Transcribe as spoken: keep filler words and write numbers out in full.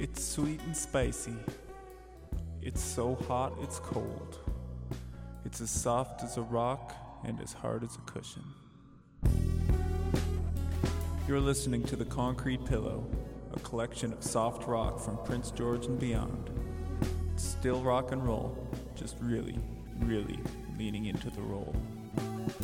It's sweet and spicy. It's so hot it's cold. It's as soft as a rock and as hard as a cushion. You're listening to The Concrete Pillow, a collection of soft rock from Prince George and beyond. It's still rock and roll, just really, really leaning into the roll.